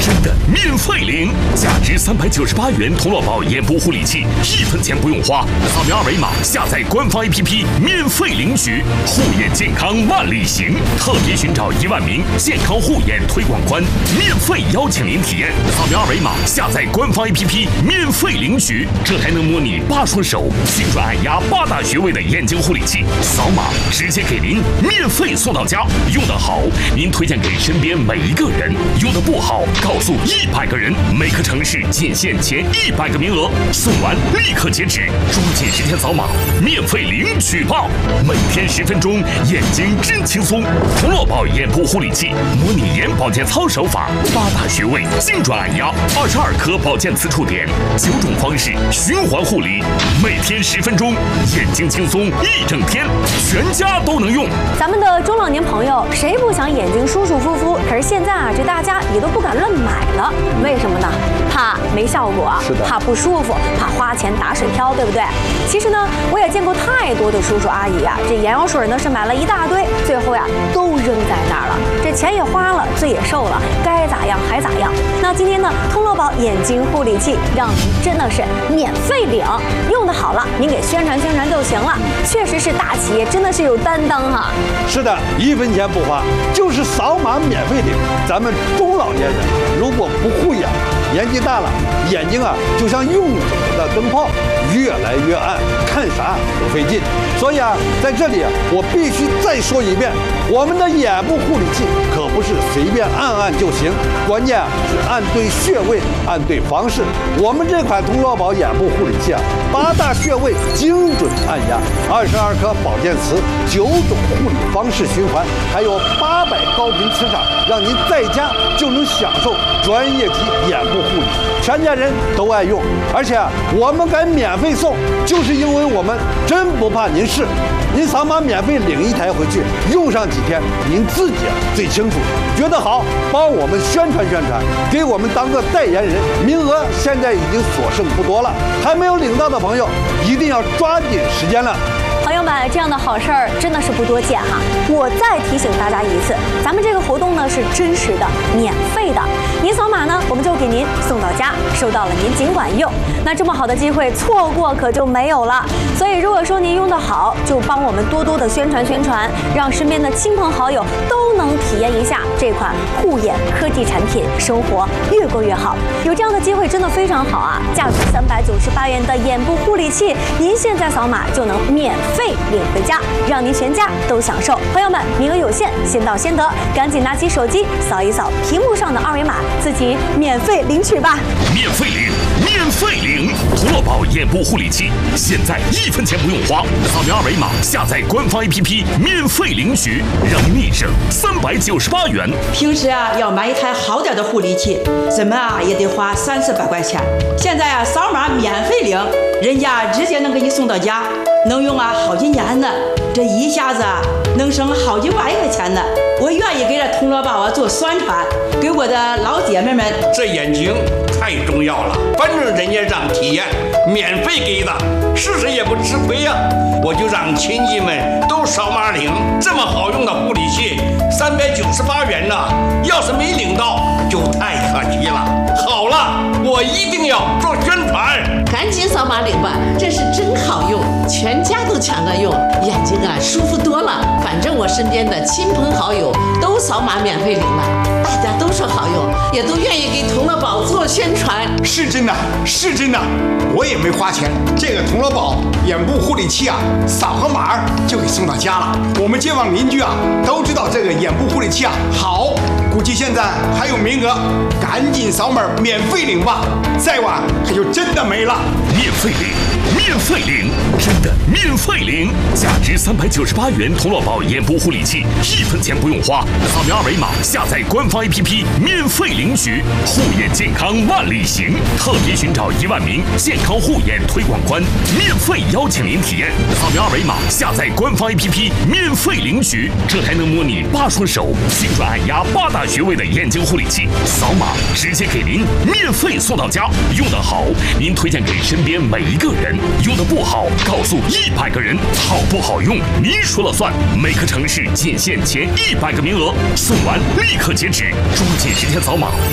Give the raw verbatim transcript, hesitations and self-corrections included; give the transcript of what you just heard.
真的免费领，价值三百九十八元童乐宝眼部护理器，一分钱不用花，扫描二维码下载官方 A P P 免费领取，护眼健康万里行，特别寻找一万名健康护眼推广官，免费邀请您体验，扫描二维码下载官方 A P P 免费领取，这还能模拟八双手精准按压八大穴位的眼睛护理器，扫码直接给您免费送到家，用得好您推荐给身边每一个人，用得不好告诉一百个人，每个城市仅限前一百个名额，送完立刻截止，抓紧时间扫码免费领取吧！每天十分钟，眼睛真轻松。童乐宝眼部护理器模拟眼保健操手法，八大穴位精准按压，二十二颗保健磁触点，九种方式循环护理，每天十分钟，眼睛轻松一整天，全家都能用。 咱们的中老年朋友谁不想眼睛舒舒服服？可是现在啊，这大家也都不敢乱买了，为什么呢？怕没效果，怕不舒服，怕花钱打水漂，对不对？其实呢，我也见过太多的叔叔阿姨啊，这眼药水呢是买了一大堆，最后呀都扔在那儿了，这钱也花了，罪也受了，该咋样还咋样。那今天呢，通乐宝眼睛护理器让您真的是免费领，用的好了，您给宣传宣传就行了。确实是大企业，真的是有担当哈。 是的，一分钱不花，就是扫码免费领。咱们中老年人如果不护眼，年纪大了，眼睛啊就像用久了的灯泡，越来越暗，看啥都费劲。所以啊，在这里啊，我必须再说一遍，我们的眼部护理器可不是随便按按就行，关键啊是按对穴位，按对方式。我们这款通乐宝眼部护理器啊，八大穴位精准按压，二十二颗保健词，九种护理方式循环，还有八百高频磁场，让您在家就能享受专业级眼部护理，全家人都爱用。而且啊，我们敢免费送，就是因为我们真不怕您试。您扫码免费领一台回去，用上几天，您自己最清楚。觉得好，帮我们宣传宣传，给我们当个代言人。名额现在已经所剩不多了，还没有领到的朋友，一定要抓紧时间了。 朋友们，这样的好事儿真的是不多见哈！我再提醒大家一次，咱们这个活动呢是真实的、免费的。您扫码呢，我们就给您送到家，收到了您尽管用。那这么好的机会，错过可就没有了。所以如果说您用得好，就帮我们多多的宣传宣传，让身边的亲朋好友都能体验一下这款护眼科技产品，生活越过越好。有这样的机会真的非常好啊！价值三百九十八元的眼部护理器，您现在扫码就能免费领回家，让您全家都享受。朋友们，名额有限，先到先得，赶紧拿起手机扫一扫屏幕上的二维码，自己免费领取吧！ 免费领，免费领！通乐宝眼部护理器，现在一分钱不用花，扫描二维码下载官方 A P P 免费领取，让您立省三百九十八元。 平时啊，要买一台好点的护理器，怎么啊也得花三四百块钱。现在啊，扫码免费领，人家直接能给你送到家，能用啊好几年呢。这一下子啊，能省好几万块钱呢。我愿意给这通乐宝啊做宣传，给我的老姐妹们。 这眼睛太重要了，反正人家让体验，免费给的，试试也不吃亏呀、啊。我就让亲戚们都扫码领，这么好用的护理器，三百九十八元呢，要是没领到就太可惜了。好了，我一定要做宣传， 赶紧扫码领吧，这是真好用，全家都抢着用，眼睛啊舒服多了。反正我身边的亲朋好友都扫码免费领了，大家都说好用，也都愿意给童乐宝做宣传。 是真的，是真的，我也没花钱，这个童乐宝眼部护理器啊，扫个码就给送到家了。我们街坊邻居啊都知道这个眼部护理器啊好，估计现在还有名额，赶紧扫码免费领吧，再晚可就真的没了。 免费领，免费领，真的免费领！价值三百九十八元童乐宝眼部护理器，一分钱不用花，扫描二维码下载官方 A P P 免费领取，护眼健康万里行，特别寻找一万名健康护眼推广官，免费邀请您体验，扫描二维码下载官方 A P P 免费领取，这还能模拟八双手精准按压八大穴位的眼睛护理器，扫码直接给您免费送到家，用得好您推荐给身边每一个人，用得不好告诉一百个人，好不好用您说了算，每个城市仅限前一百个名额，送完立刻截止，抓紧时间扫码